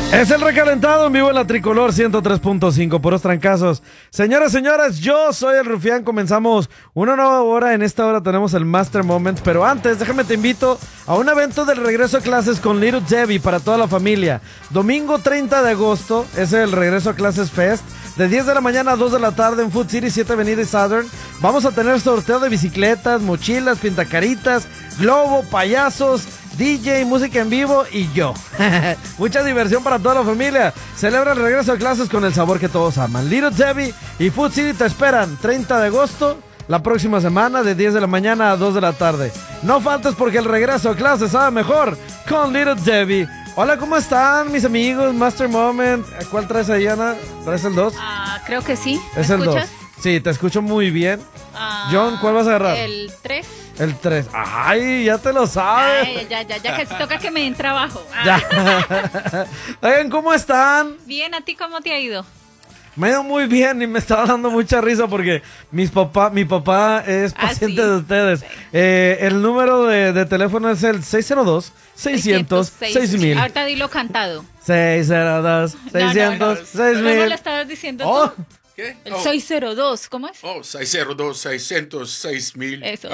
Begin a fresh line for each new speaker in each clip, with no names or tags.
Es el recalentado en vivo en la Tricolor 103.5, puros trancazos. Señoras, señoras, yo soy el Rufián. Comenzamos una nueva hora. En esta hora tenemos el Master Moment. Pero antes, déjame te invito a un evento del regreso a clases con Little Debbie para toda la familia. Domingo 30 de agosto es el regreso a clases Fest. De 10 de la mañana a 2 de la tarde en Food City, 7 Avenida y Southern. Vamos a tener sorteo de bicicletas, mochilas, pintacaritas, globo, payasos, DJ, música en vivo y yo. Mucha diversión para toda la familia. Celebra el regreso a clases con el sabor que todos aman. Little Debbie y Food City te esperan 30 de agosto, la próxima semana, de 10 de la mañana a 2 de la tarde. No faltes porque el regreso a clases sabe mejor con Little Debbie. Hola, ¿cómo están mis amigos? Master Moment. ¿Cuál traes ahí, Ana? ¿Traes el 2?
Creo que sí.
Es el 2. Sí, te escucho muy bien. John, ¿cuál vas a agarrar?
El 3.
El 3. Ay, ya te lo sabes.
Ay, ya que toca que me den trabajo.
Ya. Oigan, ¿cómo están?
Bien, ¿a ti cómo te ha ido?
Me ha ido muy bien y me estaba dando mucha risa porque mi papá es paciente de ustedes. Sí. El número de teléfono es el 602-600-6000.
Ahorita dilo cantado.
602-600-6000.
¿Cómo lo estabas diciendo tú?
¿Qué?
El 602, ¿cómo es?
602-600-6000.
Eso.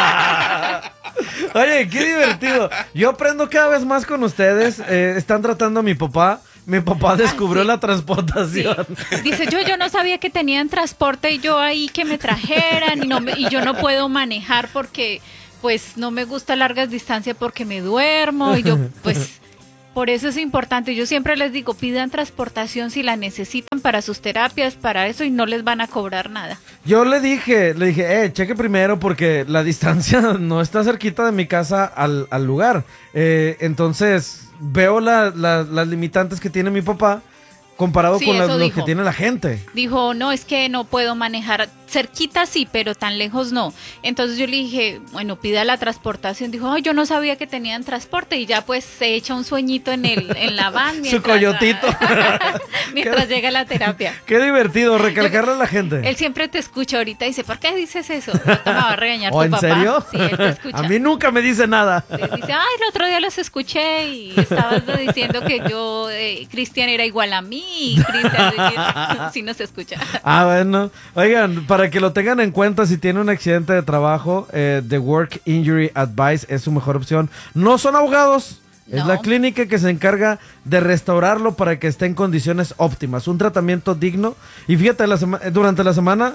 Oye, qué divertido. Yo aprendo cada vez más con ustedes. Están tratando a mi papá. Mi papá descubrió la transportación.
Sí. Dice, yo no sabía que tenían transporte y yo ahí que me trajeran y yo no puedo manejar porque pues no me gusta largas distancias porque me duermo y yo pues por eso es importante. Yo siempre les digo, pidan transportación si la necesitan para sus terapias, para eso y no les van a cobrar nada.
Yo le dije, cheque primero porque la distancia no está cerquita de mi casa al lugar. Entonces veo las limitantes que tiene mi papá comparado con los que tiene la gente.
Dijo, no, es que no puedo manejar cerquita sí, pero tan lejos no. Entonces yo le dije, bueno, pida la transportación. Dijo, ay, yo no sabía que tenían transporte y ya pues se echa un sueñito en la van.
Su coyotito.
mientras llega la terapia.
Qué divertido, recalcarle a la gente.
Él siempre te escucha ahorita y dice, ¿por qué dices eso? No te va a regañar tu
¿En
papá.
serio?
Sí, él te escucha.
A mí nunca me dice nada.
Sí, dice, ay, el otro día los escuché y estabas diciendo que yo, Cristian era igual a mí. Y Cristian sí nos escucha.
Bueno. Oigan, para que lo tengan en cuenta, si tiene un accidente de trabajo, The Work Injury Advice es su mejor opción. No son abogados. Es la clínica que se encarga de restaurarlo para que esté en condiciones óptimas. Un tratamiento digno. Y fíjate, durante la semana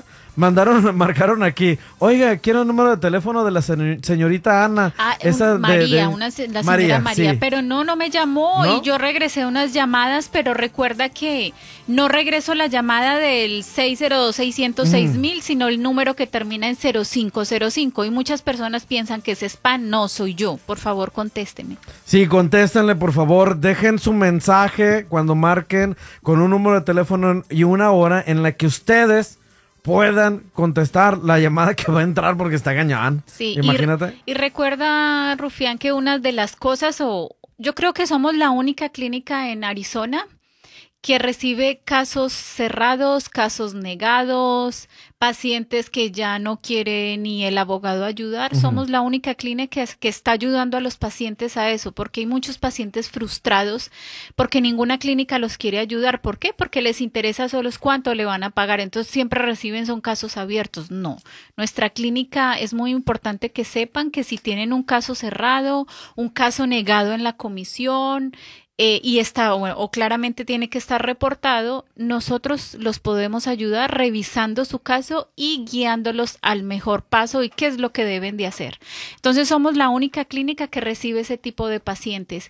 marcaron aquí. Oiga, quiero el número de teléfono de la señorita Ana.
María, la señora María.
Sí.
Pero no me llamó.
¿No?
Y yo regresé unas llamadas, pero recuerda que no regreso la llamada del 602-600-6000, sino el número que termina en 0505. Y muchas personas piensan que es spam. No, soy yo. Por favor, contésteme.
Sí, contéstenle, por favor. Dejen su mensaje cuando marquen con un número de teléfono y una hora en la que ustedes puedan contestar la llamada que va a entrar porque está gañán.
Sí,
imagínate.
Y recuerda, Rufián, que una de las cosas, yo creo que somos la única clínica en Arizona que recibe casos cerrados, casos negados, pacientes que ya no quiere ni el abogado ayudar. Somos la única clínica que está ayudando a los pacientes a eso, porque hay muchos pacientes frustrados porque ninguna clínica los quiere ayudar. ¿Por qué? Porque les interesa solo cuánto le van a pagar. Entonces siempre reciben son casos abiertos. No, nuestra clínica es muy importante que sepan que si tienen un caso cerrado, un caso negado en la comisión, y está o claramente tiene que estar reportado, nosotros los podemos ayudar revisando su caso y guiándolos al mejor paso y qué es lo que deben de hacer. Entonces somos la única clínica que recibe ese tipo de pacientes,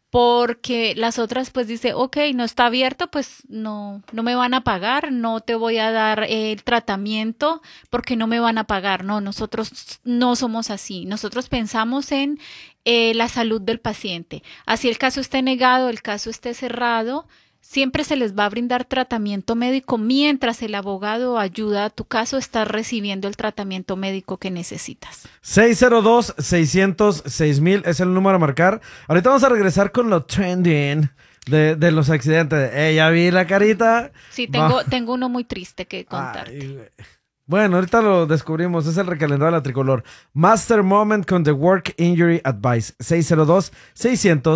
porque las otras pues dice, ok, no está abierto, pues no me van a pagar, no te voy a dar el tratamiento porque no me van a pagar. No, nosotros no somos así. Nosotros pensamos en la salud del paciente. Así el caso esté negado, el caso esté cerrado, siempre se les va a brindar tratamiento médico mientras el abogado ayuda a tu caso, estás recibiendo el tratamiento médico que necesitas.
602-600-6000 es el número a marcar. Ahorita vamos a regresar con lo trending de los accidentes. Ya vi la carita.
Sí, tengo uno muy triste que contarte.
Bueno, ahorita lo descubrimos. Es el recalentado de la Tricolor. Master Moment con The Work Injury Advice. 602-600-6000.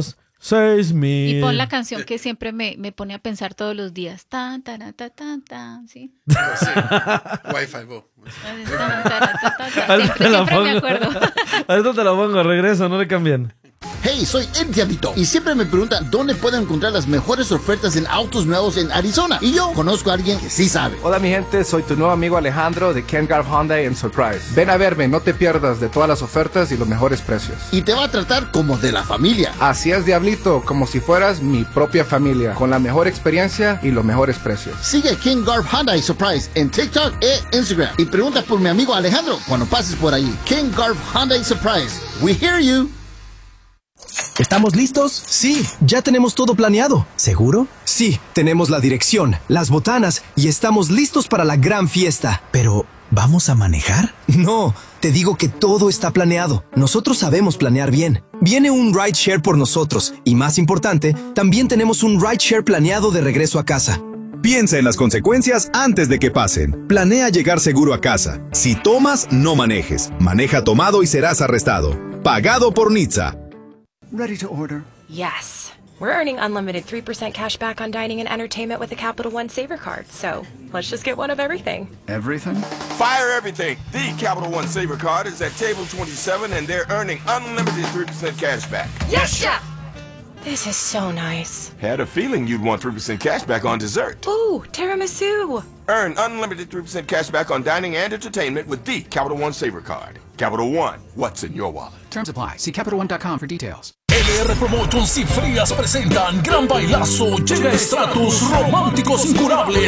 6,000.
Y pon la canción que siempre me pone a pensar todos los días. Tan, tan, tan, tan, tan, ¿sí?
Sí. Wi-Fi, vos.
Tan, tan, tan, tan, tan.
Ahorita te lo
Siempre me
pongo.
acuerdo.
Ahorita te lo pongo, regreso, no le cambien.
Hey, soy El Diablito y siempre me preguntan dónde pueden encontrar las mejores ofertas en autos nuevos en Arizona. Y yo conozco a alguien que sí sabe.
Hola mi gente, soy tu nuevo amigo Alejandro de Ken Garff Hyundai en Surprise. Ven a verme, no te pierdas de todas las ofertas y los mejores precios.
Y te va a tratar como de la familia.
Así es, Diablito, como si fueras mi propia familia, con la mejor experiencia y los mejores precios.
Sigue Ken Garff Hyundai Surprise en TikTok e Instagram. Y pregunta por mi amigo Alejandro cuando pases por ahí. Ken Garff Hyundai Surprise. We hear you.
¿Estamos listos? Sí, ya tenemos todo planeado. ¿Seguro? Sí, tenemos la dirección, las botanas y estamos listos para la gran fiesta. Pero, ¿vamos a manejar? No, te digo que todo está planeado. Nosotros sabemos planear bien. Viene un rideshare por nosotros y, más importante, también tenemos un rideshare planeado de regreso a casa.
Piensa en las consecuencias antes de que pasen. Planea llegar seguro a casa. Si tomas, no manejes. Maneja tomado y serás arrestado. Pagado por NHTSA.
Ready to order?
Yes. We're earning unlimited 3% cash back on dining and entertainment with the Capital One Saver Card, so let's just get one of everything.
Everything?
Fire everything. The Capital One Saver Card is at table 27 and they're earning unlimited 3% cash back.
Yes, Chef! This is so nice.
Had a feeling you'd want 3% cash back on dessert.
Ooh, tiramisu!
Earn unlimited 3% cash back on dining and entertainment with the Capital One Saver Card. Capital One, what's in your wallet?
Terms apply. See CapitalOne.com for details.
LR Promotions y Frías presentan Gran Bailazo. Llega a estratos románticos incurables.